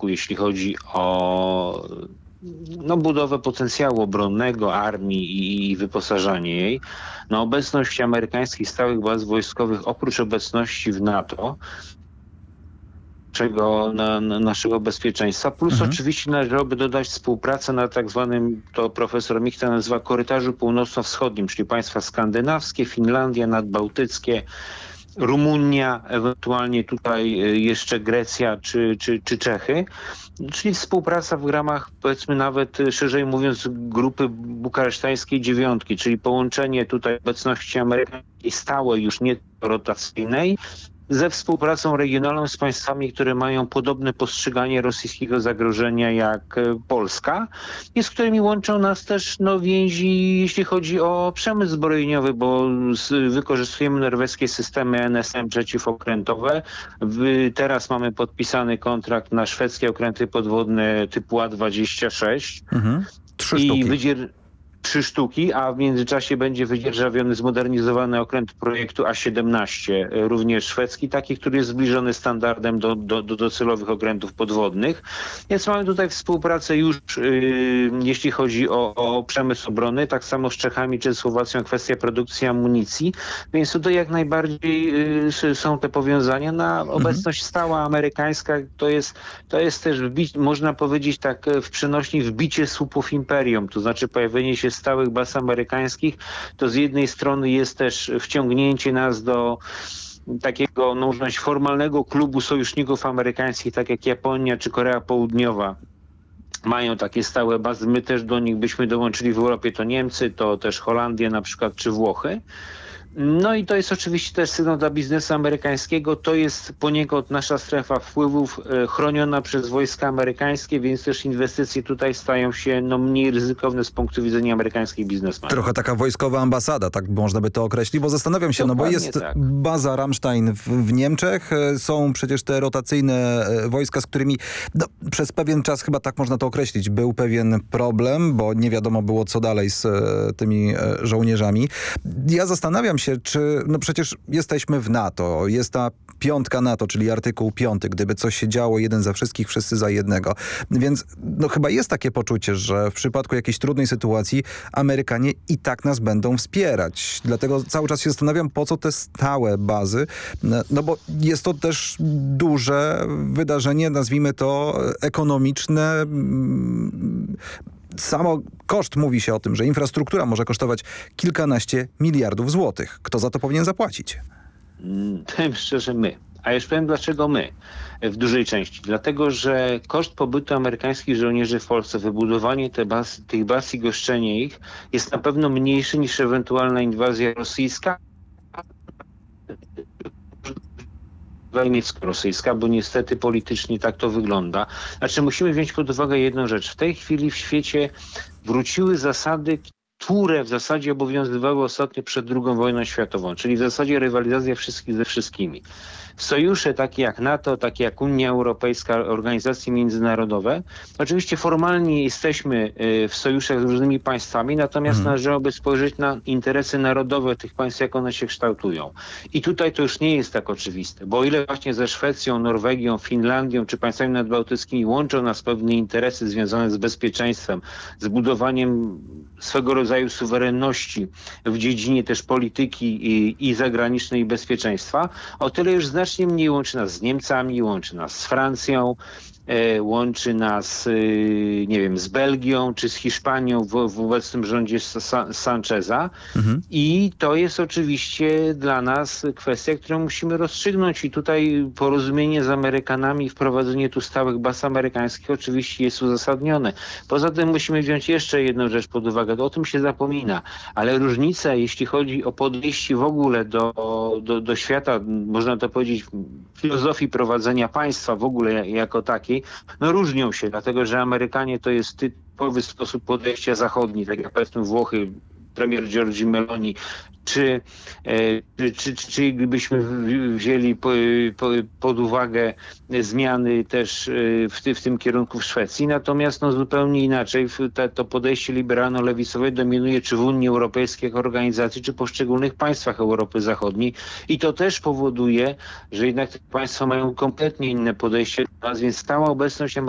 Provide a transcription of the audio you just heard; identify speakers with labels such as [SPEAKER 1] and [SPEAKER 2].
[SPEAKER 1] kierunku, jeśli chodzi o budowę potencjału obronnego armii i wyposażanie jej. Obecność amerykańskich stałych baz wojskowych oprócz obecności w NATO naszego bezpieczeństwa, plus oczywiście należałoby dodać współpracę na tak zwanym, to profesor Michta nazywa korytarzu północno-wschodnim, czyli państwa skandynawskie, Finlandia, nadbałtyckie, Rumunia, ewentualnie tutaj jeszcze Grecja czy Czechy, czyli współpraca w ramach, powiedzmy nawet szerzej mówiąc, grupy bukaresztańskiej dziewiątki, czyli połączenie tutaj obecności amerykańskiej stałej, już nie rotacyjnej, ze współpracą regionalną z państwami, które mają podobne postrzeganie rosyjskiego zagrożenia jak Polska i z którymi łączą nas też więzi, jeśli chodzi o przemysł zbrojeniowy, bo wykorzystujemy norweskie systemy NSM przeciwokrętowe. Teraz mamy podpisany kontrakt na szwedzkie okręty podwodne typu A-26.
[SPEAKER 2] 3 sztuki.
[SPEAKER 1] 3 sztuki, a w międzyczasie będzie wydzierżawiony zmodernizowany okręt projektu A-17, również szwedzki, taki, który jest zbliżony standardem do docelowych okrętów podwodnych. Więc mamy tutaj współpracę już, jeśli chodzi o przemysł obrony, tak samo z Czechami czy Słowacją kwestia produkcji amunicji, więc tutaj jak najbardziej są te powiązania. Na obecność stała amerykańska to jest też, można powiedzieć tak w przenośni, wbicie słupów imperium, to znaczy pojawienie się stałych baz amerykańskich, to z jednej strony jest też wciągnięcie nas do takiego, można powiedzieć, formalnego klubu sojuszników amerykańskich, tak jak Japonia czy Korea Południowa. Mają takie stałe bazy, my też do nich byśmy dołączyli w Europie, to Niemcy, to też Holandia na przykład, czy Włochy. I to jest oczywiście też sygnał dla biznesu amerykańskiego. To jest poniekąd nasza strefa wpływów chroniona przez wojska amerykańskie, więc też inwestycje tutaj stają się mniej ryzykowne z punktu widzenia amerykańskich biznesmenów.
[SPEAKER 2] Trochę taka wojskowa ambasada, tak można by to określić, bo zastanawiam się, bo jest baza Ramstein w Niemczech, są przecież te rotacyjne wojska, z którymi przez pewien czas, chyba tak można to określić, był pewien problem, bo nie wiadomo było co dalej z tymi żołnierzami. Ja zastanawiam się, czy, przecież jesteśmy w NATO, jest ta 5 NATO, czyli artykuł 5, gdyby coś się działo, jeden za wszystkich, wszyscy za jednego. Więc chyba jest takie poczucie, że w przypadku jakiejś trudnej sytuacji Amerykanie i tak nas będą wspierać. Dlatego cały czas się zastanawiam, po co te stałe bazy, bo jest to też duże wydarzenie, nazwijmy to ekonomiczne. Samo koszt, mówi się o tym, że infrastruktura może kosztować kilkanaście miliardów złotych. Kto za to powinien zapłacić?
[SPEAKER 1] Powiem szczerze, my. A już powiem dlaczego my w dużej części. Dlatego, że koszt pobytu amerykańskich żołnierzy w Polsce, wybudowanie tych baz i goszczenie ich jest na pewno mniejszy niż ewentualna inwazja rosyjska, niemiecko-rosyjska, bo niestety politycznie tak to wygląda. Znaczy musimy wziąć pod uwagę jedną rzecz. W tej chwili w świecie wróciły zasady, które w zasadzie obowiązywały ostatnio przed II wojną światową, czyli w zasadzie rywalizacja wszystkich ze wszystkimi. Sojusze takie jak NATO, takie jak Unia Europejska, organizacje międzynarodowe. Oczywiście formalnie jesteśmy w sojuszach z różnymi państwami, natomiast należałoby spojrzeć na interesy narodowe tych państw, jak one się kształtują. I tutaj to już nie jest tak oczywiste, bo o ile właśnie ze Szwecją, Norwegią, Finlandią czy państwami nadbałtyckimi łączą nas pewne interesy związane z bezpieczeństwem, z budowaniem swego rodzaju suwerenności w dziedzinie też polityki i zagranicznej i bezpieczeństwa, o tyle już znacznie mniej łączy nas z Niemcami, łączy nas z Francją, łączy nas, nie wiem, z Belgią czy z Hiszpanią w obecnym rządzie Sancheza. I to jest oczywiście dla nas kwestia, którą musimy rozstrzygnąć i tutaj porozumienie z Amerykanami i wprowadzenie tu stałych baz amerykańskich oczywiście jest uzasadnione. Poza tym musimy wziąć jeszcze jedną rzecz pod uwagę, o tym się zapomina, ale różnica, jeśli chodzi o podejście w ogóle do świata, można to powiedzieć, filozofii prowadzenia państwa w ogóle jako takiej, różnią się, dlatego że Amerykanie to jest typowy sposób podejścia zachodni, tak jak powiedzmy Włochy, premier Giorgi Meloni, czy gdybyśmy wzięli pod uwagę zmiany też w tym kierunku w Szwecji. Natomiast zupełnie inaczej to podejście liberalno-lewicowe dominuje czy w Unii Europejskiej jako organizacji, czy poszczególnych państwach Europy Zachodniej. I to też powoduje, że jednak te państwa mają kompletnie inne podejście do nas, więc stała obecność